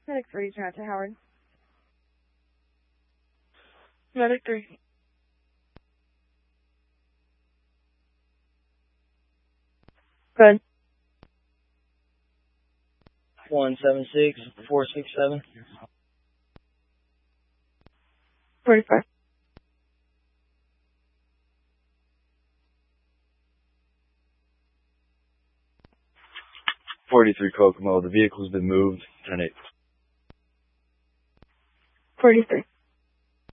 Medic 3, turn out to Howard. Medic 3. Good. 176-467. 45. Kokomo. The vehicle's been moved. 10-8. 43.